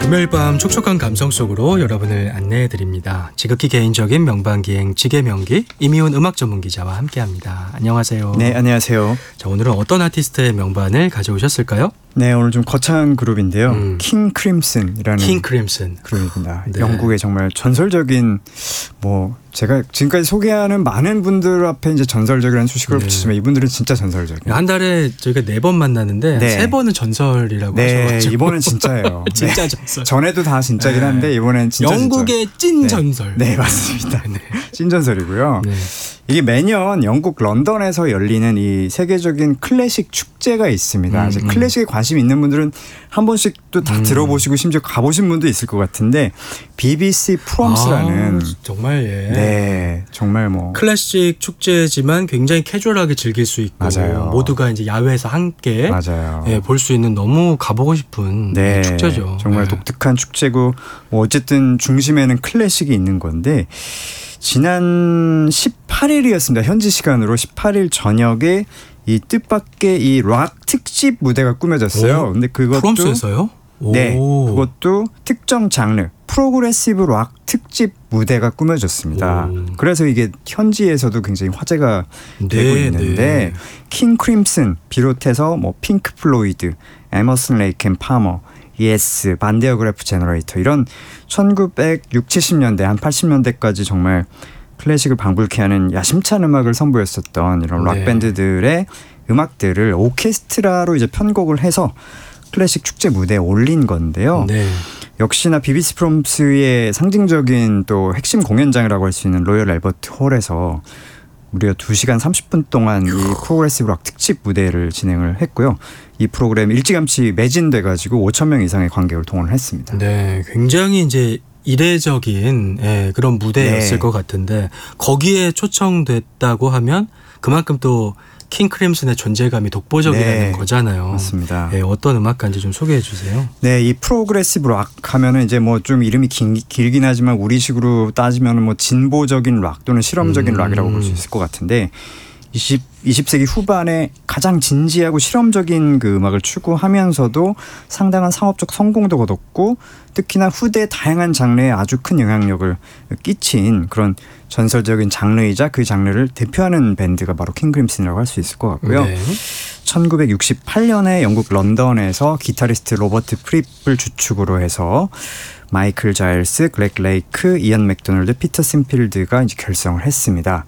금요일 밤 촉촉한 감성 속으로 여러분을 안내해드립니다. 지극히 개인적인 명반기행 지게명기 이미훈 음악 전문 기자와 함께합니다. 안녕하세요. 네, 안녕하세요. 자, 오늘은 어떤 아티스트의 명반을 가져오셨을까요? 네, 오늘 좀 거창한 그룹인데요. 킹 크림슨이라는 킹 크림슨 그룹입니다. 네. 영국의 정말 전설적인 제가 지금까지 소개하는 많은 분들 앞에 이제 전설적이라는 수식을 붙이지만 이분들은 진짜 전설적이에요. 한 달에 저희가 4번 만나는데 네. 3번은 전설이라고 하셔가지고 이번엔 진짜예요. 진짜 네. 전설. 전에도 다 진짜긴 한데 이번엔 진짜 영국의 찐 전설. 네, 맞습니다. 네. 찐 전설이고요. 네. 이게 매년 영국 런던에서 열리는 이 세계적인 클래식 축제가 있습니다. 이제 클래식에 관심 있는 분들은 한 번씩 또 다 들어보시고 심지어 가보신 분도 있을 것 같은데 BBC 프롬스라는 정말 네, 정말 클래식 축제지만 굉장히 캐주얼하게 즐길 수 있고 맞아요. 모두가 이제 야외에서 함께 맞아요. 볼 수 있는 너무 가보고 싶은 축제죠. 정말 독특한 축제고 어쨌든 중심에는 클래식이 있는 건데 지난 18일이었습니다. 현지 시간으로 18일 저녁에 이 뜻밖의 이 락 특집 무대가 꾸며졌어요. 근데 그것도 프롬스에서요? 네, 그것도 특정 장르 프로그레시브 락 특집 무대가 꾸며졌습니다. 그래서 이게 현지에서도 굉장히 화제가 되고 있는데 킹 크림슨 비롯해서 핑크 플로이드, 에머슨 레이크 앤 파머, 예스, 반데어그래프 제너레이터 이런 1960, 70년대 한 80년대까지 정말 클래식을 방불케 하는 야심찬 음악을 선보였었던 이런 락 밴드들의 음악들을 오케스트라로 이제 편곡을 해서 클래식 축제 무대에 올린 건데요. 역시나 BBC 프롬스의 상징적인 또 핵심 공연장이라고 할 수 있는 로열 앨버트 홀에서 무려 2시간 30분 동안 이 프로그레시브 락 특집 무대를 진행을 했고요. 이 프로그램 일찌감치 매진돼가지고 5,000명 이상의 관객을 동원을 했습니다. 네, 굉장히 이제 이례적인 그런 무대였을 것 같은데 거기에 초청됐다고 하면 그만큼 또 킹 크림슨의 존재감이 독보적이라는 거잖아요. 맞습니다. 어떤 음악가인지 좀 소개해 주세요. 네, 이 프로그레시브 락 하면은 이제 좀 이름이 길긴 하지만 우리식으로 따지면은 진보적인 락 또는 실험적인 락이라고 볼 수 있을 것 같은데 20세기 후반에 가장 진지하고 실험적인 그 음악을 추구하면서도 상당한 상업적 성공도 거뒀고 특히나 후대 다양한 장르에 아주 큰 영향력을 끼친 그런 전설적인 장르이자 그 장르를 대표하는 밴드가 바로 킹 크림슨이라고 할 수 있을 것 같고요. 1968년에 영국 런던에서 기타리스트 로버트 프립을 주축으로 해서 마이클 자일스, 글렉 레이크, 이안 맥도널드, 피터 심필드가 이제 결성을 했습니다.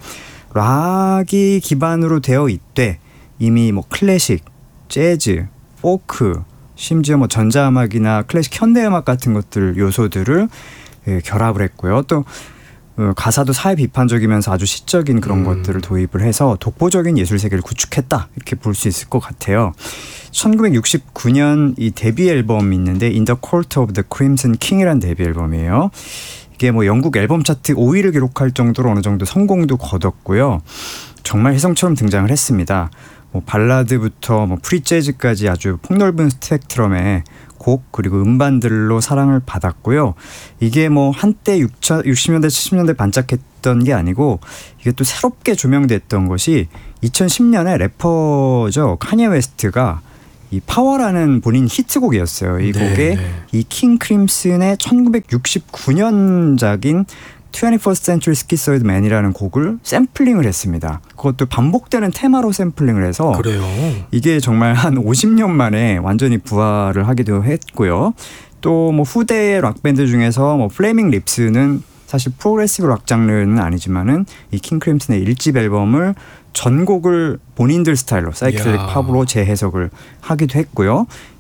락이 기반으로 되어 있되 이미 클래식, 재즈, 포크, 심지어 전자음악이나 클래식 현대음악 같은 것들 요소들을 결합을 했고요. 또 가사도 사회 비판적이면서 아주 시적인 그런 것들을 도입을 해서 독보적인 예술 세계를 구축했다 이렇게 볼 수 있을 것 같아요. 1969년 이 데뷔 앨범이 있는데 In the Court of the Crimson King이라는 데뷔 앨범이에요. 이게 영국 앨범 차트 5위를 기록할 정도로 어느 정도 성공도 거뒀고요. 정말 혜성처럼 등장을 했습니다. 발라드부터 프리 재즈까지 아주 폭넓은 스펙트럼의 곡 그리고 음반들로 사랑을 받았고요. 이게 한때 60년대 70년대 반짝했던 게 아니고 이게 또 새롭게 조명됐던 것이 2010년에 래퍼죠. 카니에 웨스트가 이 파워라는 본인 히트곡이었어요. 이 곡에 이 킹 크림슨의 1969년작인 21st Century Schizoid Man이라는 곡을 샘플링을 했습니다. 그것도 반복되는 테마로 샘플링을 해서 그래요. 이게 정말 한 50년 만에 완전히 부활을 하기도 했고요. 또 후대의 락밴드 중에서 플레이밍 립스는 사실 프로그레시브 락 장르는 아니지만은 이 킹 크림슨의 1집 앨범을 전곡을 본인들 스타일로 사이키델릭 팝으로 재해석을 하기도 했고요.